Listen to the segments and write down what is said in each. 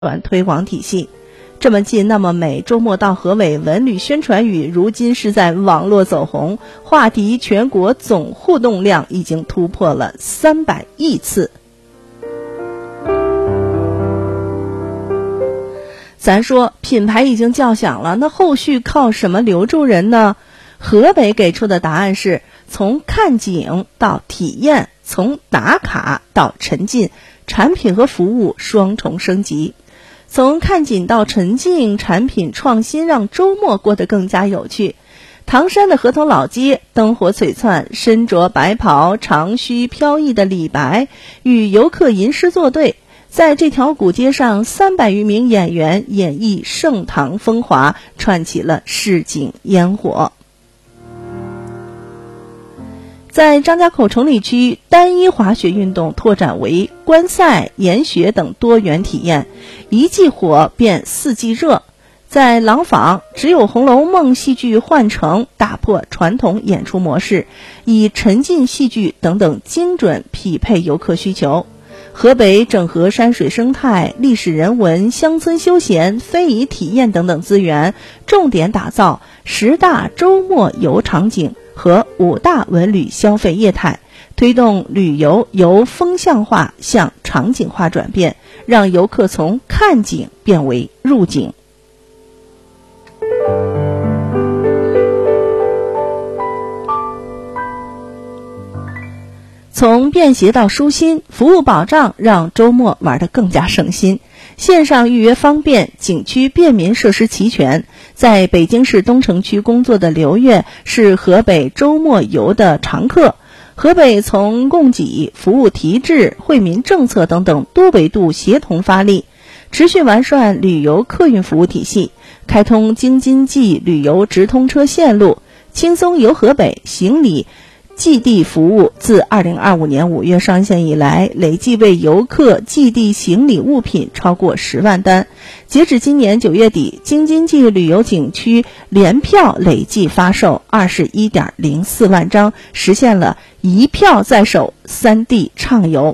推广体系。这么近那么美，周末到河北文旅宣传语如今是在网络走红，话题全国总互动量已经突破了300亿次。咱说品牌已经叫响了，那后续靠什么留住人呢？河北给出的答案是从看景到体验，从打卡到沉浸，产品和服务双重升级。从看景到沉浸，产品创新让周末过得更加有趣。唐山的河头老街灯火璀璨，身着白袍长须飘逸的李白与游客吟诗作对，在这条古街上300余名演员演绎盛唐风华，串起了市井烟火。在张家口崇礼区，单一滑雪运动拓展为观赛、研学等多元体验，一季火变4季热。在廊坊，只有《红楼梦》戏剧换乘打破传统演出模式，以沉浸戏剧等等精准匹配游客需求。河北整合山水生态、历史人文、乡村休闲、非遗体验等等资源，重点打造10大周末游场景和5大文旅消费业态，推动旅游由风向化向场景化转变，让游客从看景变为入景。从便携到舒心，服务保障让周末玩得更加省心。线上预约方便，景区便民设施齐全。在北京市东城区工作的刘月是河北周末游的常客。河北从供给、服务提质、惠民政策等等多维度协同发力，持续完善旅游客运服务体系，开通京津冀旅游直通车线路，轻松游河北行李寄递服务自2025年5月上线以来，累计为游客寄递行李物品超过10万单。截止今年9月底，京津冀旅游景区联票累计发售21.04万张，实现了一票在手，3地畅游。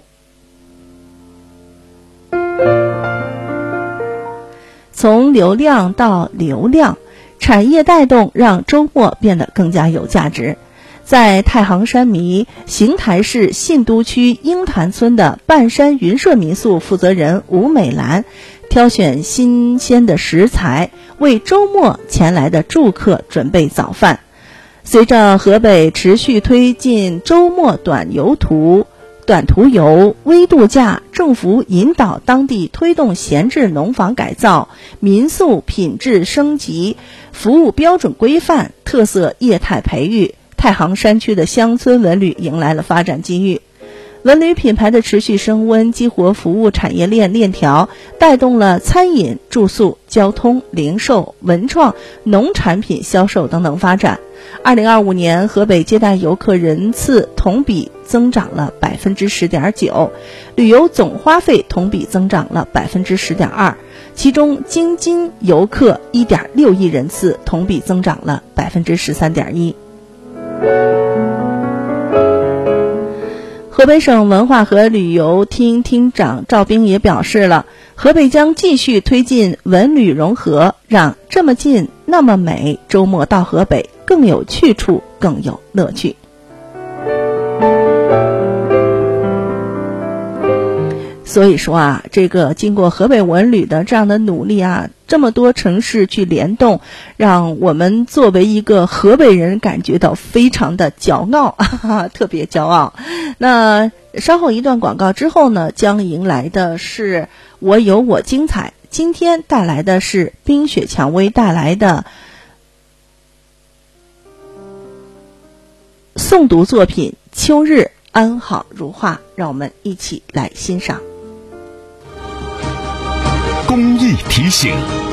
从流量到流量，产业带动让周末变得更加有价值。在太行山迷邢台市信都区鹰潭村的半山云舍民宿负责人吴美兰，挑选新鲜的食材，为周末前来的住客准备早饭。随着河北持续推进周末短途游、微度假，政府引导当地推动闲置农房改造、民宿品质升级、服务标准规范、特色业态培育，太行山区的乡村文旅迎来了发展机遇。文旅品牌的持续升温，激活服务产业链条，带动了餐饮、住宿、交通、零售、文创、农产品销售等等发展。2025年，河北接待游客人次同比增长了 10.9%， 旅游总花费同比增长了 10.2%， 其中京津游客 1.6 亿人次，同比增长了 13.1%。河北省文化和旅游厅厅长赵兵也表示了，河北将继续推进文旅融合，让这么近那么美周末到河北更有去处，更有乐趣。所以说啊，这个经过河北文旅的这样的努力啊，这么多城市去联动，让我们作为一个河北人感觉到非常的骄傲，特别骄傲。那稍后一段广告之后呢，将迎来的是我有我精彩。今天带来的是冰雪蔷薇带来的诵读作品《秋日安好如画》，让我们一起来欣赏。 公益提醒，